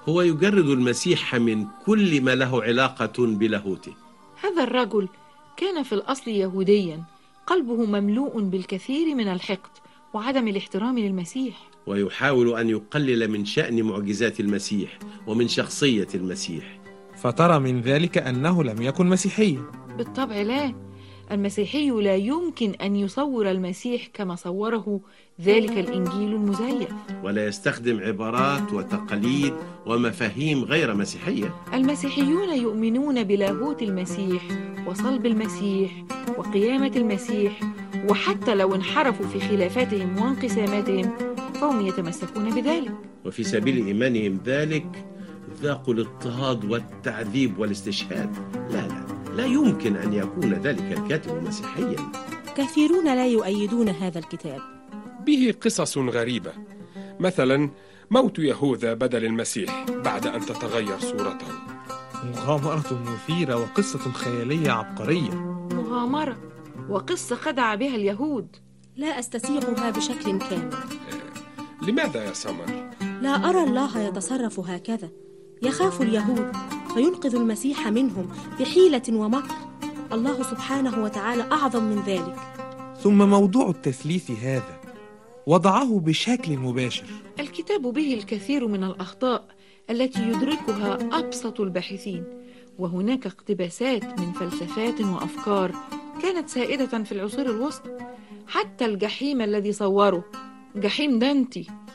هو يجرد المسيح من كل ما له علاقة بلاهوته. هذا الرجل كان في الأصل يهوديا، قلبه مملوء بالكثير من الحقد وعدم الاحترام للمسيح، ويحاول أن يقلل من شأن معجزات المسيح ومن شخصية المسيح. فترى من ذلك أنه لم يكن مسيحيا؟ بالطبع لا. المسيحي لا يمكن أن يصور المسيح كما صوره ذلك الإنجيل المزيف، ولا يستخدم عبارات وتقاليد ومفاهيم غير مسيحية. المسيحيون يؤمنون بلاهوت المسيح وصلب المسيح وقيامة المسيح، وحتى لو انحرفوا في خلافاتهم وانقساماتهم فهم يتمسكون بذلك. وفي سبيل إيمانهم ذلك ذاقوا الاضطهاد والتعذيب والاستشهاد. لا يمكن أن يكون ذلك الكاتب مسيحيا. كثيرون لا يؤيدون هذا الكتاب. به قصص غريبة، مثلا موت يهوذا بدل المسيح بعد أن تتغير صورته. مغامرة مثيرة وقصة خيالية عبقرية. مغامرة وقصة خدع بها اليهود. لا أستسيغها بشكل كامل. لماذا يا سمر؟ لا أرى الله يتصرف هكذا. يخاف اليهود فينقذ المسيح منهم بحيلة ومكر. الله سبحانه وتعالى أعظم من ذلك. ثم موضوع التثليث هذا وضعه بشكل مباشر. الكتاب به الكثير من الأخطاء التي يدركها أبسط الباحثين، وهناك اقتباسات من فلسفات وأفكار كانت سائدة في العصور الوسطى. حتى الجحيم الذي صوره، جحيم دانتي،